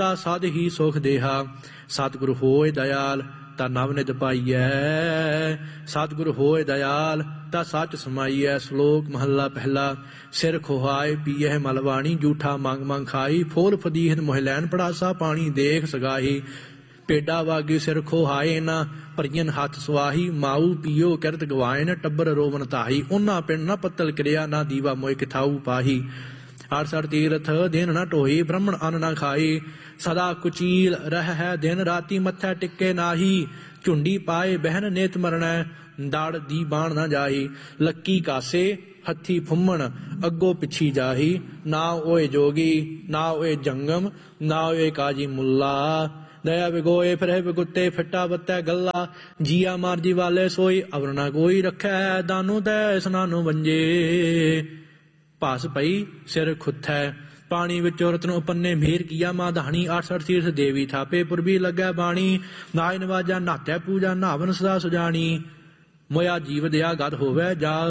ਤਾ ਸਦ ਹੀ ਸੁਖ ਦੇਹਾ। ਸਤਿਗੁਰ ਹੋਏ ਦਇਆਲ ਤਾ ਨਵ ਨਿਤ ਪਾਈਐ। ਸਤਿਗੁਰ ਹੋਏ ਦਇਆਲ ਤਾ ਸੱਚ ਸਮਾਈਐ। ਸ਼ਲੋਕ ਮਹੱਲਾ ਪਹਿਲਾ। ਸਿਰ ਖੁਹਾਏ ਪੀਐ ਮਲਵਾਣੀ, ਜੂਠਾ ਮੰਗ ਮੰਗ ਖਾਈ। ਫੋਲ ਫਦੀਹਤ ਮੋਹ ਲੈਣ ਪੜਾਸਾ, ਪਾਣੀ ਦੇਖ ਸਗਾਹੀ। ਪੇਡਾ ਵਾਗੀ ਸਿਰ ਖੋਹਾਏ ਨਾ, ਭਰੀਨ ਹੱਥ ਸੁਆਹੀ। ਮਾਊ ਪੀਓ ਕਿਰਤ ਗਵਾਇਨ, ਟੱਬਰ ਰੋਵਨ ਤਾਹੀ। ਉਹਨਾਂ ਪਿੰਡ ਨਾ ਪੱਤਲ ਕਿਰਿਆ, ਨਾ ਦੀਵਾ ਮੋਇ ਕਿਥਾਊ ਪਾਹੀ। ਅਰਸਰ ਤੀਰਥ ਦਿਨ ਨਾ ਢੋਈ, ਬ੍ਰਹਮਣ ਅੰਨ ਨਾ ਖਾਈ। ਸਦਾ ਕੁਚੀਲ ਰਹਿ ਹੈ ਦਿਨ ਰਾਤੀ, ਮੱਥਾ ਟਿੱਕੇ ਨਾਹੀ। ਝੁੰਡੀ ਪਾਏ ਬਹਿਨ ਨਿਤ ਮਰਣੈ, ਦੜ ਦੀ ਬਾਣ ਨਾ ਜਾਹੀ। ਲੱਕੀ ਕਾਸੇ ਹੱਥੀ ਫੁੰਮਣ, ਅੱਗੋ ਪਿੱਛੀ ਜਾਹੀ। ਨਾ ਓਏ ਜੋਗੀ ਨਾ ਓਏ ਜੰਗਮ, ਨਾ ਓਏ ਕਾਜੀ ਮੁੱਲਾ। ਦਇਆ ਵਿਗੋਏ ਫਿਰੇ ਵਿਗੁੱਤੇ, ਫਿੱਟਾ ਬੱਤੈ ਗੱਲਾ। ਜੀਆ ਮਾਰਜੀ ਵਾਲੇ ਸੋਈ, ਅਵਰ ਨਾ ਕੋਈ ਰੱਖੈ। ਦਾਨੂ ਤੈ ਸਨਾਨੋ ਵੰਜੇ, ਭਾਸ ਪਈ ਸਿਰ ਖੁੱਥੈ। ਪਾਣੀ ਵਿੱਚੋਂ ਰਤਨ ਉਪੰਨੇ, ਮੇਰ ਕੀਆ ਮਾਧਾਣੀ। 68 ਤੀਰਥ ਦੇਵੀ ਥਾਪੇ, ਪੁਰਬੀ ਲੱਗੈ ਬਾਣੀ। ਨਾਇ ਨਵਾਜਾ ਨਾਤੈ ਪੂਜਾ, ਨਾਵਨ ਸਦਾ ਸੁਜਾਣੀ। ਮੋਇਆ ਜੀਵ ਦਿਆ ਗਤ ਹੋਵੈ, ਜਾ